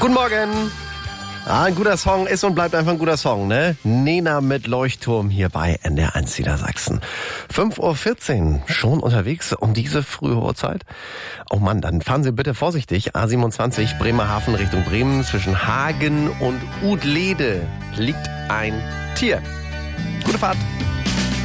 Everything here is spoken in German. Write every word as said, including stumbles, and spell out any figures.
Guten Morgen. Ah, ein guter Song ist und bleibt einfach ein guter Song, ne? Nena mit Leuchtturm hier bei N D R eins Niedersachsen. fünf Uhr vierzehn, schon unterwegs um diese frühe Uhrzeit? Oh Mann, dann fahren Sie bitte vorsichtig. A siebenundzwanzig Bremerhaven Richtung Bremen. Zwischen Hagen und Udlede liegt ein Tier. Gute Fahrt.